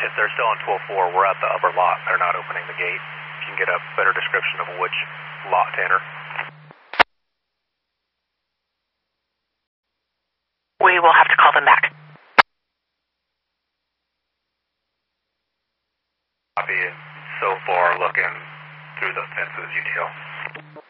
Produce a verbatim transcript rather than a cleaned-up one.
If they're still on twelve four, we're at the upper lot. They're not opening the gate. You can get a better description of which lot to enter. We will have to call them back. Copy it. So far, looking through the fences, U T L.